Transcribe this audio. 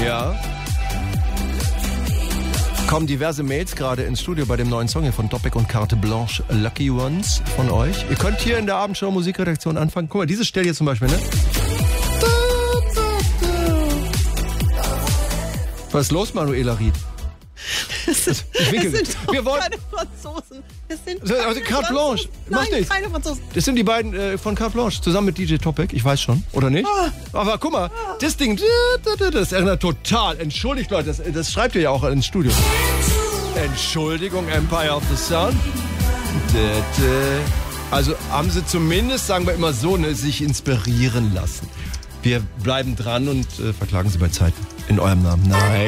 Ja. Kommen diverse Mails gerade ins Studio bei dem neuen Song hier von Doppek und Carte Blanche, Lucky Ones von euch. Ihr könnt hier in der Abendshow Musikredaktion anfangen. Guck mal, diese Stelle hier zum Beispiel, ne? Was ist los, Manuela Ried? Wir wollen keine Franzosen. Das sind also Carte Blanche. Nein, keine Franzosen. Das sind die beiden von Carte Blanche, zusammen mit DJ Topic. Ich weiß schon, oder nicht? Aber guck mal, das Ding, das erinnert total. Entschuldigt, Leute, das schreibt ihr ja auch ins Studio. Entschuldigung, Empire of the Sun. Also haben sie zumindest, sagen wir immer so, ne, sich inspirieren lassen. Wir bleiben dran und verklagen sie bei Zeit in eurem Namen. Nein.